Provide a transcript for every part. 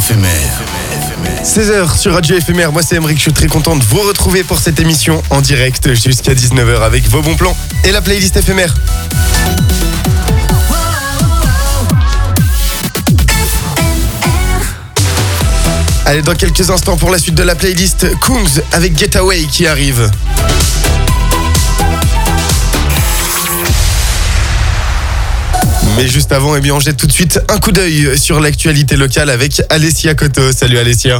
éphémère. 16h sur Radio Éphémère, moi c'est Emeric, je suis très content de vous retrouver pour cette émission en direct jusqu'à 19h avec vos bons plans et la playlist éphémère. Allez, dans quelques instants pour la suite de la playlist, Kungs avec Getaway qui arrive. Mais juste avant, on jette tout de suite un coup d'œil sur l'actualité locale avec Alessia Coto. Salut Alessia.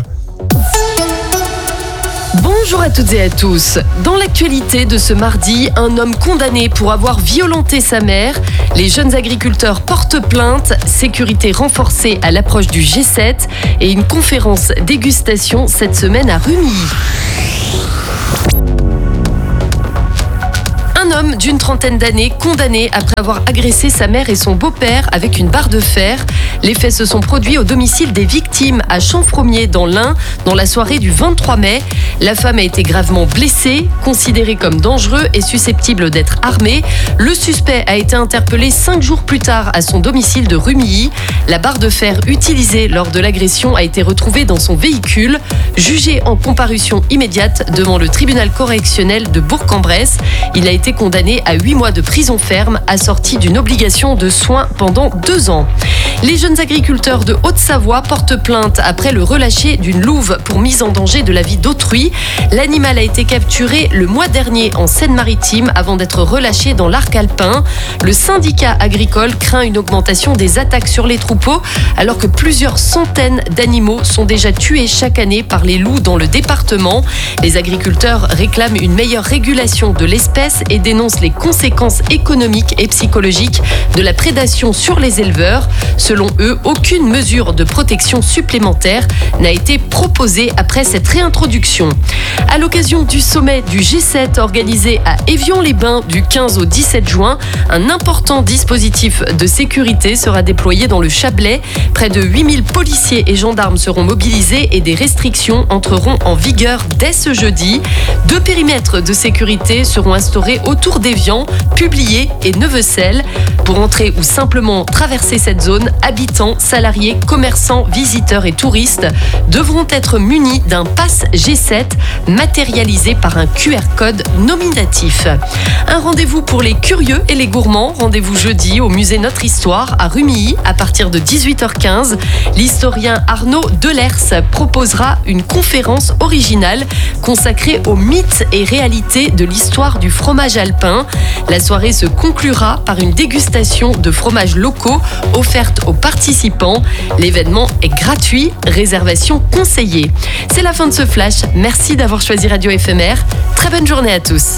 Bonjour à toutes et à tous. Dans l'actualité de ce mardi, un homme condamné pour avoir violenté sa mère. Les jeunes agriculteurs portent plainte, sécurité renforcée à l'approche du G7 et une conférence dégustation cette semaine à Rumilly. Un homme d'une trentaine d'années condamné après avoir agressé sa mère et son beau-père avec une barre de fer. Les faits se sont produits au domicile des victimes à Champfromier dans l'Ain dans la soirée du 23 mai. La femme a été gravement blessée, considérée comme dangereux et susceptible d'être armée. Le suspect a été interpellé 5 jours plus tard à son domicile de Rumilly. La barre de fer utilisée lors de l'agression a été retrouvée dans son véhicule. Jugé en comparution immédiate devant le tribunal correctionnel de Bourg-en-Bresse, il a été condamné à 8 mois de prison ferme assorti d'une obligation de soins pendant 2 ans. Les jeunes agriculteurs de Haute-Savoie portent plainte après le relâcher d'une louve pour mise en danger de la vie d'autrui. L'animal a été capturé le mois dernier en Seine-Maritime avant d'être relâché dans l'arc alpin. Le syndicat agricole craint une augmentation des attaques sur les troupeaux alors que plusieurs centaines d'animaux sont déjà tués chaque année par les loups dans le département. Les agriculteurs réclament une meilleure régulation de l'espèce et dénoncent les conséquences économiques et psychologiques de la prédation sur les éleveurs. Selon eux, aucune mesure de protection supplémentaire n'a été proposée après cette réintroduction. À l'occasion du sommet du G7 organisé à Évian-les-Bains du 15 au 17 juin, un important dispositif de sécurité sera déployé dans le Chablais. Près de 8000 policiers et gendarmes seront mobilisés et des restrictions entreront en vigueur dès ce jeudi. 2 périmètres de sécurité seront instaurés autour d'Évian, Publier et Neuvecelle. Pour entrer ou simplement traverser cette zone, habitants, salariés, commerçants, visiteurs et touristes devront être munis d'un pass G7 matérialisé par un QR code nominatif. Un rendez-vous pour les curieux et les gourmands. Rendez-vous jeudi au musée Notre Histoire à Rumilly à partir de 18h15. L'historien Arnaud Delers proposera une conférence originale consacrée aux mythes et réalités de l'histoire du fromage alpin. La soirée se conclura par une dégustation de fromages locaux offerte aux participants. L'événement est gratuit, réservation conseillée. C'est la fin de ce flash. Merci d'avoir choisi Radio Éphémère. Très bonne journée à tous.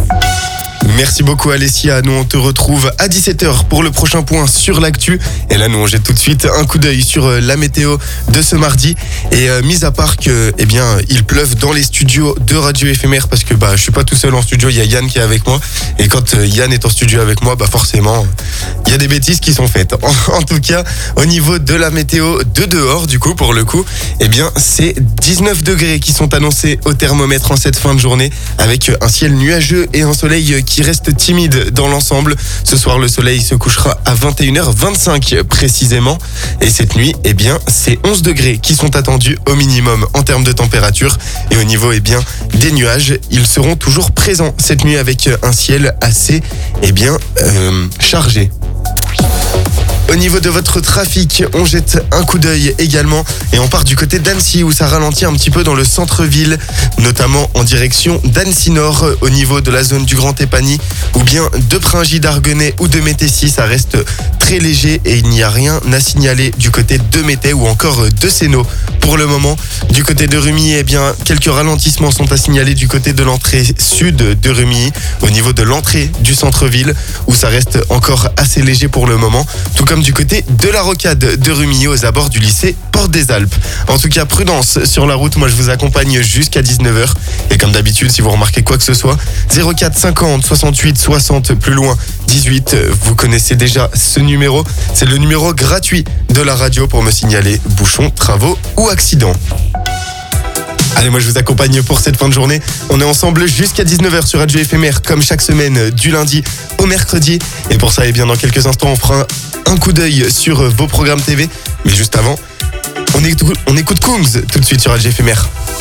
Merci beaucoup Alessia, nous on te retrouve à 17h pour le prochain point sur l'actu. Et là nous on jette tout de suite un coup d'œil sur la météo de ce mardi. Et mis à part que il pleuve dans les studios de Radio Éphémère parce que je suis pas tout seul en studio, il y a Yann qui est avec moi. Et quand Yann est en studio avec moi, forcément il y a des bêtises qui sont faites. En tout cas, au niveau de la météo de dehors, du coup pour le coup, c'est 19 degrés qui sont annoncés au thermomètre en cette fin de journée avec un ciel nuageux et un soleil qui reste timide dans l'ensemble. Ce soir, le soleil se couchera à 21h25 précisément. Et cette nuit, c'est 11 degrés qui sont attendus au minimum en termes de température. Et au niveau des nuages, ils seront toujours présents cette nuit avec un ciel assez chargé. Au niveau de votre trafic, on jette un coup d'œil également et on part du côté d'Annecy où ça ralentit un petit peu dans le centre-ville, notamment en direction d'Annecy Nord au niveau de la zone du Grand Épagny ou bien de Pringy d'Arguenay ou de Métessy. Ça reste très léger et il n'y a rien à signaler du côté de Mété ou encore de Sénaux. Pour le moment, du côté de Rumilly, quelques ralentissements sont à signaler du côté de l'entrée sud de Rumilly, au niveau de l'entrée du centre-ville, où ça reste encore assez léger pour le moment, tout comme du côté de la rocade de Rumilly aux abords du lycée Porte des Alpes. En tout cas, prudence sur la route, moi je vous accompagne jusqu'à 19h. Et comme d'habitude, si vous remarquez quoi que ce soit, 04 50 68 60 plus loin 18, vous connaissez déjà ce numéro. C'est le numéro gratuit de la radio pour me signaler bouchons, travaux ou accidents. Allez, moi je vous accompagne pour cette fin de journée. On est ensemble jusqu'à 19h sur Radio Éphémère, comme chaque semaine, du lundi au mercredi. Et pour ça, dans quelques instants, on fera un coup d'œil sur vos programmes TV. Mais juste avant, On écoute Kungs tout de suite sur AG Éphémère.